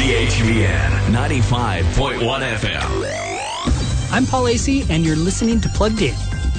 CHVN 95.1 FM. I'm Paul Acey, and you're listening to Plugged In.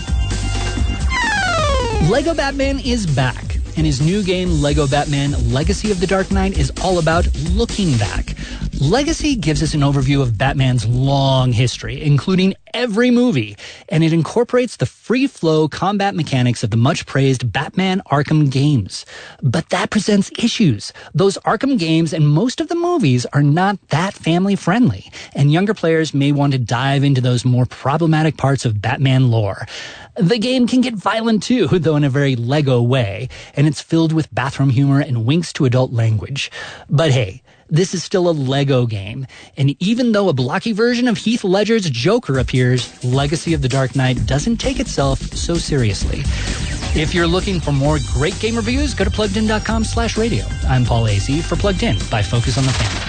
Lego Batman is back, and his new game, Lego Batman Legacy of the Dark Knight, is all about looking back. Legacy gives us an overview of Batman's long history, including every movie, and it incorporates the free-flow combat mechanics of the much-praised Batman Arkham games. But that presents issues. Those Arkham games and most of the movies are not that family-friendly, and younger players may want to dive into those more problematic parts of Batman lore. The game can get violent too, though in a very Lego way, and it's filled with bathroom humor and winks to adult language. But hey, this is still a Lego game, and even though a blocky version of Heath Ledger's Joker appears, Legacy of the Dark Knight doesn't take itself so seriously. If you're looking for more great game reviews, go to PluggedIn.com/radio. I'm Paul Acey for Plugged In by Focus on the Family.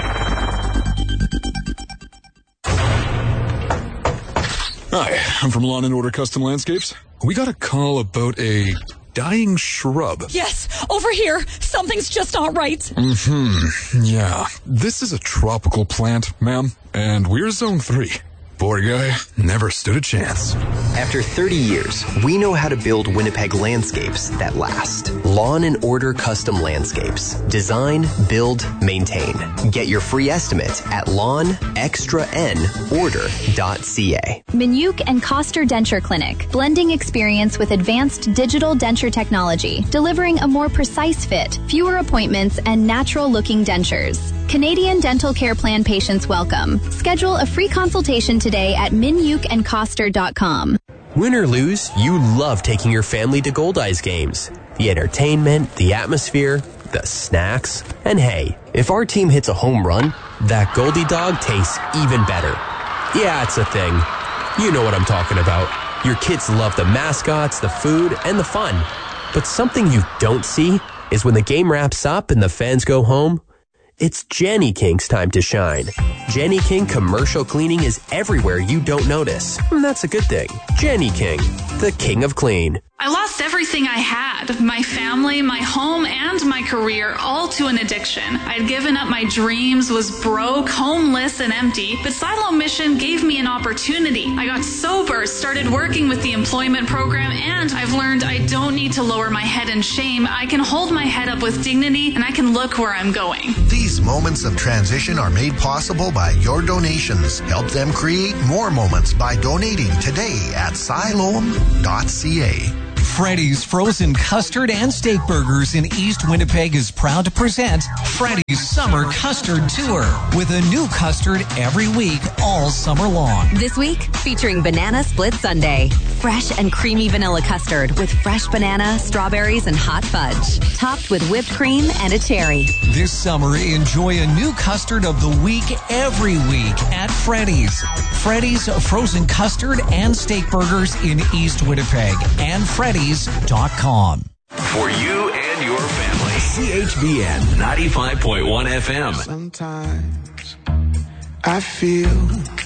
Hi, I'm from Lawn & Order Custom Landscapes. We got a call about a dying shrub. Yes, over here. Something's just not right. Yeah. This is a tropical plant, ma'am, and we're Zone 3. Poor guy never stood a chance. After 30 years, we know how to build Winnipeg landscapes that last. Lawn & Order Custom Landscapes. Design, build, maintain. Get your free estimate at lawnextranorder.ca. Minuk and Coster Denture Clinic. Blending experience with advanced digital denture technology, delivering a more precise fit, fewer appointments, and natural-looking dentures. Canadian Dental Care Plan patients welcome. Schedule a free consultation today at minukandcoster.com. Win or lose, you love taking your family to Goldeyes games. The entertainment, the atmosphere, the snacks. And hey, if our team hits a home run, that Goldie dog tastes even better. Yeah, it's a thing. You know what I'm talking about. Your kids love the mascots, the food, and the fun. But something you don't see is when the game wraps up and the fans go home, it's Jenny King's time to shine. Jenny King commercial cleaning is everywhere you don't notice. And that's a good thing. Jenny King, the king of clean. I lost everything I had, my family, my home, and my career, all to an addiction. I'd given up my dreams, was broke, homeless, and empty, but Silo Mission gave me an opportunity. I got sober, started working with the employment program, and I've learned I don't need to lower my head in shame. I can hold my head up with dignity, and I can look where I'm going. These moments of transition are made possible by your donations. Help them create more moments by donating today at siloam.ca. Freddy's Frozen Custard and Steak Burgers in East Winnipeg is proud to present Freddy's Summer Custard Tour with a new custard every week all summer long. This week, featuring Banana Split Sundae. Fresh and creamy vanilla custard with fresh banana, strawberries, and hot fudge. Topped with whipped cream and a cherry. This summer, enjoy a new custard of the week every week at Freddy's. Freddy's Frozen Custard and Steak Burgers in East Winnipeg and Freddy's.com. For you and your family, CHVN 95.1 FM. Sometimes I feel